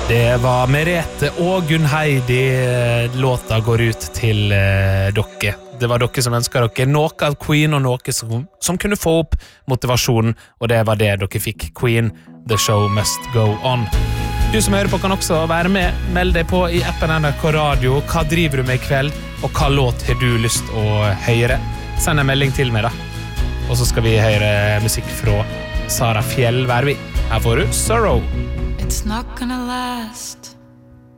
Det var Merete og Gunn-Heidi. Låta går ut til dere. Det var dere som ønsket dere noe av Queen og noe som kunne få opp motivasjonen, og det var det dere fikk. Queen, The Show Must Go On. Du som hører på kan også være med. Meld deg på i appen NRK Radio. Hva driver du med i kveld, og hva låt har du lyst å høre? Send en melding til meg da. Og så skal vi høre musikk fra Sara Fjell Værvi. Her får du Sorrow. It's not gonna last.